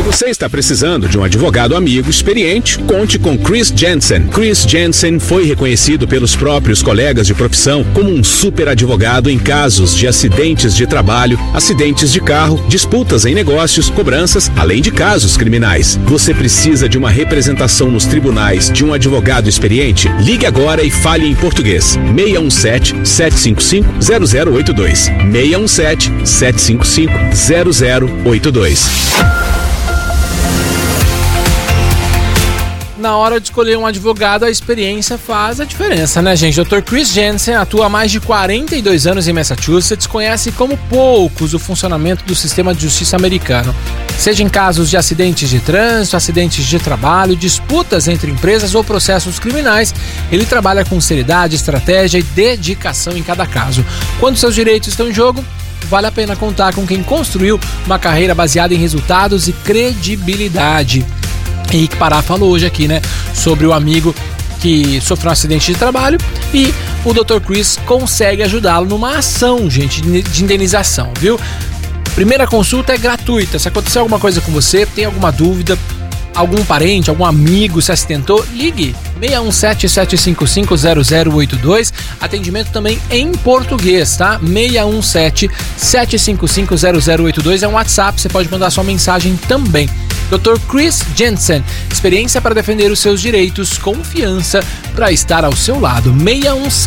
Você está precisando de um advogado amigo experiente? Conte com Chris Jensen. Chris Jensen foi reconhecido pelos próprios colegas de profissão como um super advogado em casos de acidentes de trabalho, acidentes de carro, disputas em negócios, cobranças, além de casos criminais. Você precisa de uma representação nos tribunais de um advogado experiente? Ligue agora e fale em português. 617-755-0082. 617-755-0082. Na hora de escolher um advogado, a experiência faz a diferença, né, gente? Dr. Chris Jensen atua há mais de 42 anos em Massachusetts, conhece como poucos o funcionamento do sistema de justiça americano. Seja em casos de acidentes de trânsito, acidentes de trabalho, disputas entre empresas ou processos criminais, ele trabalha com seriedade, estratégia e dedicação em cada caso. Quando seus direitos estão em jogo, vale a pena contar com quem construiu uma carreira baseada em resultados e credibilidade. Henrique Pará falou hoje aqui, né, sobre o amigo que sofreu um acidente de trabalho e o Dr. Chris consegue ajudá-lo numa ação, gente, de indenização, viu? Primeira consulta é gratuita. Se acontecer alguma coisa com você, tem alguma dúvida, algum parente, algum amigo se acidentou, ligue 617-755-0082. Atendimento também em português, tá? 617-755-0082 é um WhatsApp, você pode mandar sua mensagem também. Dr. Chris Jensen, experiência para defender os seus direitos, confiança para estar ao seu lado. 617